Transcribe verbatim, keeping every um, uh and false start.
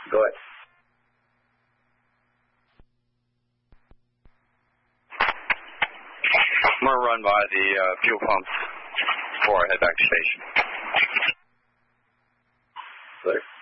Go ahead. I'm going to run by the uh, fuel pumps before I head back to station. Later.